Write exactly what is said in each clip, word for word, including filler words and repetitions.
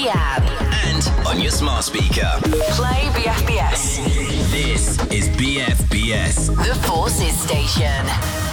the app. And on your smart speaker. Play B F B S. This is B F B S. The Forces Station.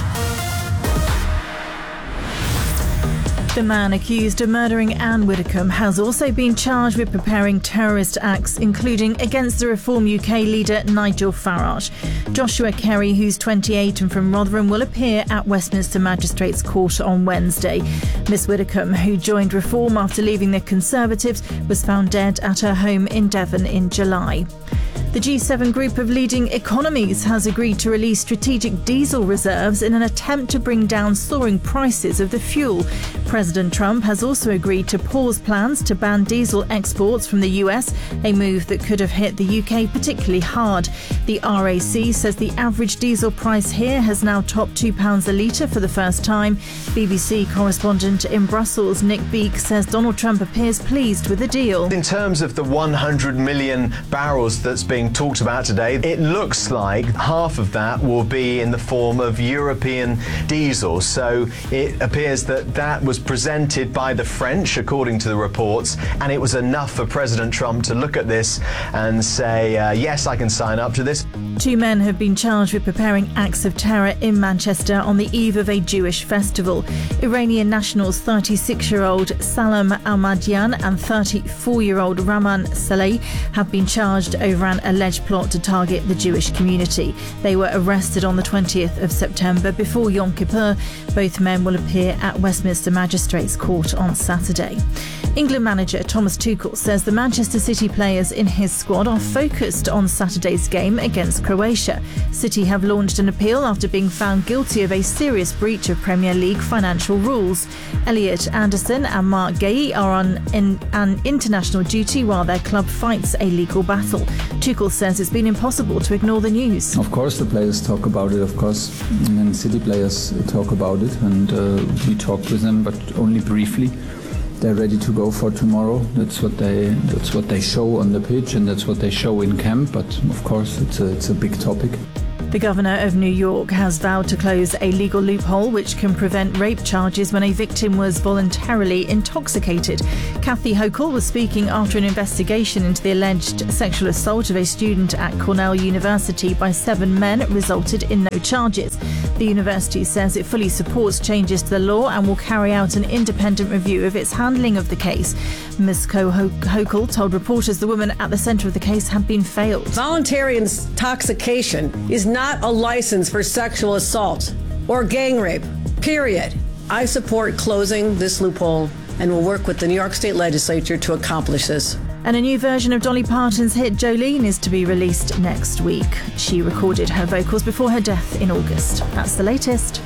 The man accused of murdering Anne Widdecombe has also been charged with preparing terrorist acts, including against the Reform U K leader Nigel Farage. Joshua Kerry, who's twenty-eight and from Rotherham, will appear at Westminster Magistrates Court on Wednesday. Miss Widdecombe, who joined Reform after leaving the Conservatives, was found dead at her home in Devon in July. The G seven group of leading economies has agreed to release strategic diesel reserves in an attempt to bring down soaring prices of the fuel. President Trump has also agreed to pause plans to ban diesel exports from the U S, a move that could have hit the U K particularly hard. The R A C says the average diesel price here has now topped two pounds a litre for the first time. B B C correspondent in Brussels, Nick Beake, says Donald Trump appears pleased with the deal. In terms of the one hundred million barrels that's been being talked about today, it looks like half of that will be in the form of European diesel. So it appears that that was presented by the French, according to the reports, and it was enough for President Trump to look at this and say, uh, yes, I can sign up to this. Two men have been charged with preparing acts of terror in Manchester on the eve of a Jewish festival. Iranian nationals thirty-six-year-old Salam Ahmadian and thirty-four-year-old Rahman Saleh have been charged over an alleged plot to target the Jewish community. They were arrested on the twentieth of September before Yom Kippur. Both men will appear at Westminster Magistrates Court on Saturday. England manager Thomas Tuchel says the Manchester City players in his squad are focused on Saturday's game against Croatia. City have launched an appeal after being found guilty of a serious breach of Premier League financial rules. Elliot Anderson and Mark Gay are on in, an international duty while their club fights a legal battle. Tuchel says it's been impossible to ignore the news. Of course the players talk about it, of course. And City players talk about it, and uh, we talked with them, but only briefly. They're ready to go for tomorrow. That's what they that's what they show on the pitch, and that's what they show in camp. But of course, it's a, it's a big topic. The Governor of New York has vowed to close a legal loophole which can prevent rape charges when a victim was voluntarily intoxicated. Kathy Hochul was speaking after an investigation into the alleged sexual assault of a student at Cornell University by seven men resulted in no charges. The university says it fully supports changes to the law and will carry out an independent review of its handling of the case. Miz Hochul told reporters the woman at the centre of the case had been failed. Voluntary intoxication is not a license for sexual assault or gang rape, period. I support closing this loophole and will work with the New York State Legislature to accomplish this. And a new version of Dolly Parton's hit Jolene is to be released next week. She recorded her vocals before her death in August. That's the latest.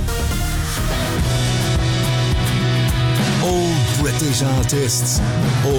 All British artists, all